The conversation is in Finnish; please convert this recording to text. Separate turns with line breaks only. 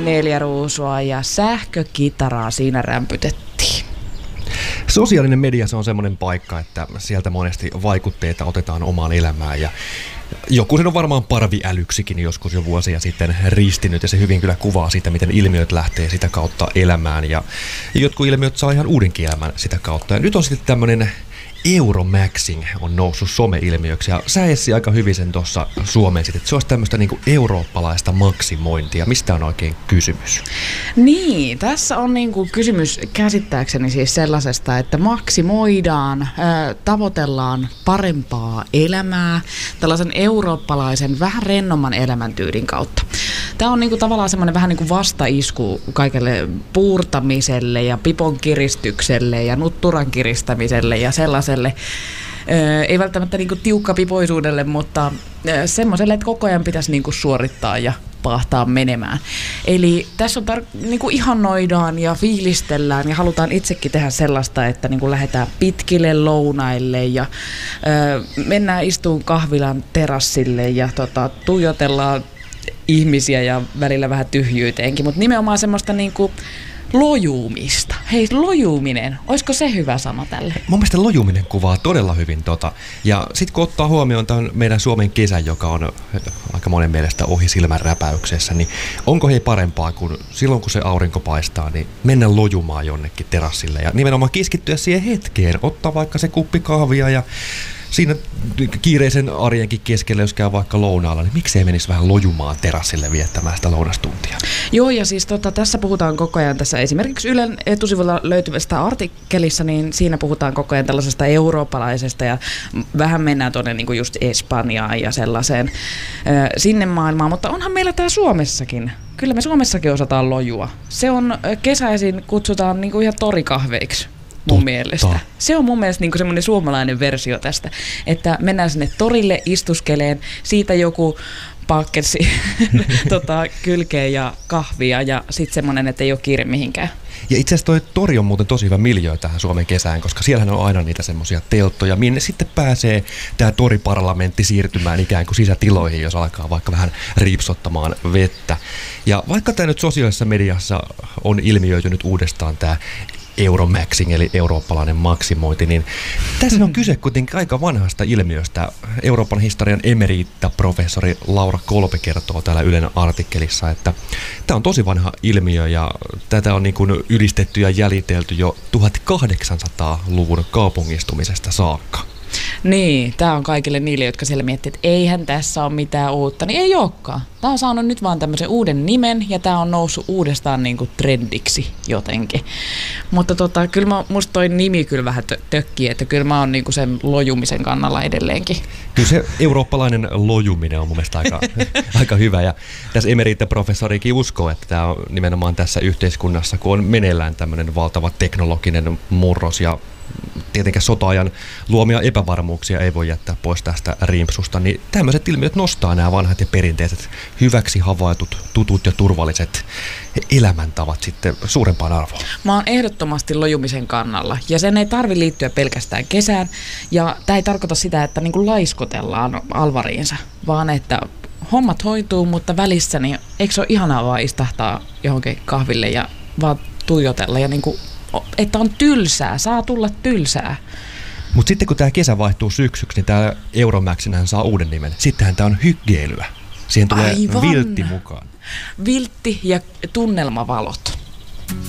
kameliaruusua ja sähkökitaraa siinä rämpytettiin.
Sosiaalinen media, se on semmoinen paikka, että sieltä monesti vaikutteita otetaan omaan elämään ja joku sen on varmaan parviälyksikin joskus jo vuosia sitten ristinyt ja se hyvin kyllä kuvaa sitä, miten ilmiöt lähtee sitä kautta elämään ja jotkut ilmiöt saa ihan uudenkin elämän sitä kautta. Ja nyt on sitten tämmöinen Euromaxing on noussut some-ilmiöksi ja sä Essi aika hyvin sen tuossa suomensit, että se olisi tämmöistä niinku eurooppalaista maksimointia. Mistä on oikein kysymys?
Niin, tässä on niinku kysymys käsittääkseni siis sellaisesta, että maksimoidaan, tavoitellaan parempaa elämää tällaisen eurooppalaisen vähän rennomman elämäntyylin kautta. Tämä on niinku tavallaan semmoinen vähän niinku vastaisku kaikelle puurtamiselle ja pipon kiristykselle ja nutturan kiristämiselle ja sellaiselle. Ei välttämättä niinku tiukkapipoisuudelle, mutta semmoiselle, että koko ajan pitäisi niinku suorittaa ja pahtaa menemään. Eli tässä on niinku ihannoidaan ja fiilistellään ja halutaan itsekin tehdä sellaista, että niinku lähdetään pitkille lounaille ja mennään istuun kahvilan terassille ja tuijotellaan ihmisiä ja välillä vähän tyhjyyteenkin, mutta nimenomaan semmoista niinku lojuumista. Hei, lojuuminen, olisiko se hyvä sana tälle?
Mun mielestä lojuuminen kuvaa todella hyvin ja sitten kun ottaa huomioon tämän meidän Suomen kesä, joka on aika monen mielestä ohi silmän räpäyksessä, niin onko hei parempaa kuin silloin kun se aurinko paistaa, niin mennä lojumaan jonnekin terassille ja nimenomaan keskittyä siihen hetkeen, ottaa vaikka se kuppi kahvia ja siinä kiireisen arjenkin keskellä, jos käy vaikka lounaalla, niin miksei menisi vähän lojumaan terassille viettämään sitä lounastuntia?
Joo, ja siis tässä puhutaan koko ajan tässä esimerkiksi Ylen etusivulla löytyvästä artikkelissa, niin siinä puhutaan koko ajan tällaisesta eurooppalaisesta ja vähän mennään tuonne niin kuin just Espanjaan ja sellaiseen sinne maailmaan, mutta onhan meillä tää Suomessakin. Kyllä me Suomessakin osataan lojua. Se on kesäisin kutsutaan niin kuin ihan torikahveiksi. Mun mielestä. Se on mun mielestä niinku semmoinen suomalainen versio tästä, että mennään sinne torille istuskeleen, siitä joku pakkesi kylkeen ja kahvia ja sitten semmoinen, että ei ole kiire mihinkään.
Ja itse asiassa toi tori on muuten tosi hyvä miljöö tähän Suomen kesään, koska siellähän on aina niitä semmoisia telttoja, minne sitten pääsee tämä toriparlamentti siirtymään ikään kuin sisätiloihin, jos alkaa vaikka vähän riipsottamaan vettä. Ja vaikka tämä nyt sosiaalisessa mediassa on ilmiöitynyt uudestaan tämä Euromaxing eli eurooppalainen maksimointi, niin tässä on kyse kuitenkin aika vanhasta ilmiöstä. Euroopan historian emerita-professori Laura Kolbe kertoo täällä Ylen artikkelissa, että tämä on tosi vanha ilmiö ja tätä on niin kuin ylistetty ja jäljitelty jo 1800-luvun kaupungistumisesta saakka.
Niin, tämä on kaikille niille, jotka siellä miettii, että eihän tässä ole mitään uutta, niin ei olekaan. Tämä on saanut nyt vaan tämmöisen uuden nimen ja tämä on noussut uudestaan niin kuin trendiksi jotenkin. Mutta kyllä musta toi nimi kyllä vähän tökkii, että kyllä mä oon niin kuin sen lojumisen kannalla edelleenkin.
Kyllä se eurooppalainen lojuminen on mun mielestä aika hyvä ja tässä emerita-professorikin uskoo, että tämä on nimenomaan tässä yhteiskunnassa, kun on meneillään tämmöinen valtava teknologinen murros ja tietenkään sota-ajan luomia epävarmuuksia ei voi jättää pois tästä rimpsusta, niin tämmöiset ilmiöt nostaa nämä vanhat ja perinteiset hyväksi havaitut, tutut ja turvalliset elämäntavat sitten suurempaan arvoon.
Mä oon ehdottomasti lojumisen kannalla ja sen ei tarvi liittyä pelkästään kesään ja tämä ei tarkoita sitä, että niin kuin laiskotellaan alvariinsa, vaan että hommat hoituu, mutta välissä niin eikö se ole ihanaa vaan istahtaa johonkin kahville ja vaan tuijotella ja niin kuin että on tylsää, saa tulla tylsää.
Mutta sitten kun tämä kesä vaihtuu syksyksi, niin tämä Euromaxinhän saa uuden nimen. Sittenhän tämä on hyggeilyä. Siihen tulee viltti mukaan.
Viltti ja tunnelmavalot.